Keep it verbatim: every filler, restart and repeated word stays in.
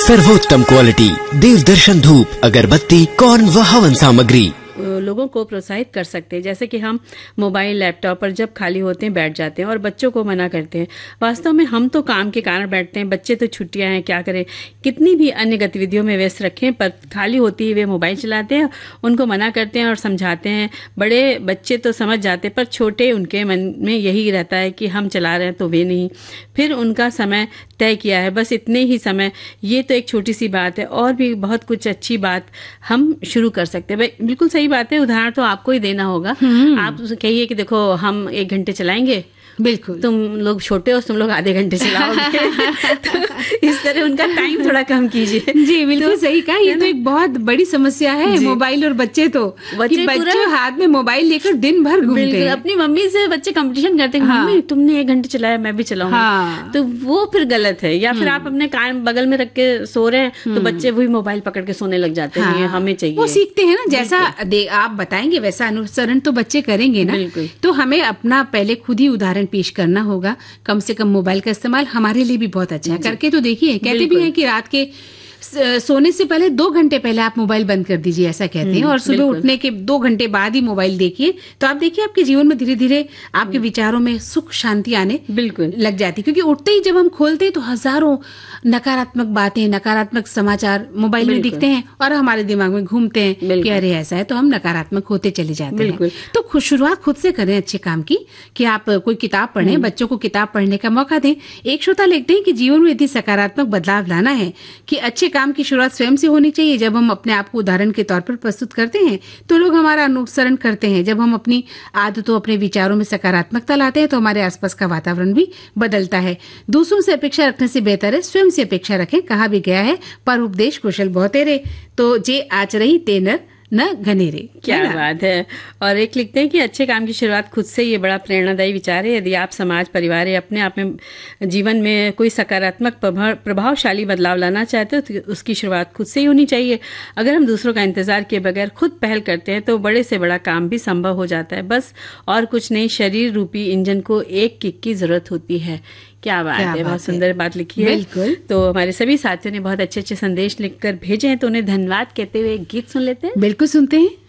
सर्वोत्तम क्वालिटी देवदर्शन धूप, अगरबत्ती, कौन व हवन सामग्री लोगों को प्रोत्साहित कर सकते हैं। जैसे कि हम मोबाइल लैपटॉप पर जब खाली होते हैं बैठ जाते हैं और बच्चों को मना करते हैं। वास्तव में हम तो काम के कारण बैठते हैं, बच्चे तो छुट्टियां हैं, क्या करें, कितनी भी अन्य गतिविधियों में व्यस्त रखें, पर खाली होती है वे मोबाइल चलाते हैं। उनको मना करते हैं और समझाते हैं। बड़े बच्चे तो समझ जाते, पर छोटे उनके मन में यही रहता है कि हम चला रहे हैं तो वे नहीं। फिर उनका समय तय किया है, बस इतने ही समय। ये तो एक छोटी सी बात है, और भी बहुत कुछ अच्छी बात हम शुरू कर सकते हैं। भाई बिल्कुल सही बात है, उदाहरण तो आपको ही देना होगा। आप कहिए कि देखो हम एक घंटे चलाएंगे, बिल्कुल तुम लोग छोटे हो, तुम लोग आधे घंटे चलाओगे। तो इस तरह उनका टाइम थोड़ा कम कीजिए। जी बिल्कुल तो, सही कहा। ये तो एक बहुत बड़ी समस्या है, मोबाइल और बच्चे तो बच्चे, कि बच्चे हाथ में मोबाइल लेकर दिन भर घूमते हैं। अपनी मम्मी से बच्चे कंपटीशन करते हैं, हाँ। मम्मी तुमने एक घंटे चलाया, मैं भी चलाऊंगी। हाँ। तो वो फिर गलत है। या फिर आप अपने कान बगल में रख के सो रहे हैं तो बच्चे वही मोबाइल पकड़ के सोने लग जाते हैं। हमें चाहिए, वो सीखते हैं ना, जैसा आप बताएंगे वैसा अनुसरण तो बच्चे करेंगे ना। तो हमें अपना पहले खुद ही उदाहरण पेश करना होगा। कम से कम मोबाइल का इस्तेमाल हमारे लिए भी बहुत अच्छा है, करके तो देखिए। कहते भी हैं कि रात के सोने से पहले दो घंटे पहले आप मोबाइल बंद कर दीजिए, ऐसा कहते हैं। और सुबह उठने के दो घंटे बाद ही मोबाइल देखिए, तो आप देखिए आपके जीवन में धीरे धीरे आपके विचारों में सुख शांति आने बिल्कुल लग जाती। क्योंकि उठते ही जब हम खोलते हैं तो हजारों नकारात्मक बातें, नकारात्मक समाचार मोबाइल में दिखते हैं और हमारे दिमाग में घूमते हैं कि अरे ऐसा है, तो हम नकारात्मक होते चले जाते हैं। तो शुरुआत खुद से करें अच्छे काम की, कि आप कोई किताब पढ़ें, बच्चों को किताब पढ़ने का मौका दें। एक श्रोता लिखते हैं कि जीवन में यदि सकारात्मक बदलाव लाना है कि अच्छे काम की शुरुआत स्वयं से होनी चाहिए। जब हम अपने आप को उदाहरण के तौर पर प्रस्तुत करते हैं तो लोग हमारा अनुसरण करते हैं। जब हम अपनी आदतों, अपने विचारों में सकारात्मकता लाते हैं तो हमारे आसपास का वातावरण भी बदलता है। दूसरों से अपेक्षा रखने से बेहतर है स्वयं से अपेक्षा रखें। कहा भी गया है, पर उपदेश कुशल बहुतेरे, तो जे आचरहि ते नर न घनेरे। क्या बात है। और एक लिखते हैं कि अच्छे काम की शुरुआत खुद से, ये बड़ा प्रेरणादायी विचार है। यदि आप समाज, परिवार या अपने आप में जीवन में कोई सकारात्मक प्रभावशाली बदलाव लाना चाहते हो तो उसकी शुरुआत खुद से ही होनी चाहिए। अगर हम दूसरों का इंतजार किए बगैर खुद पहल करते हैं तो बड़े से बड़ा काम भी संभव हो जाता है। बस और कुछ नहीं, शरीर रूपी इंजन को एक किक की जरूरत होती है। क्या बात क्या है, बहुत सुंदर बात लिखी है। बिल्कुल। तो हमारे सभी साथियों ने बहुत अच्छे अच्छे संदेश लिखकर भेजे हैं, तो उन्हें धन्यवाद कहते हुए गीत सुन लेते हैं। बिल्कुल सुनते हैं।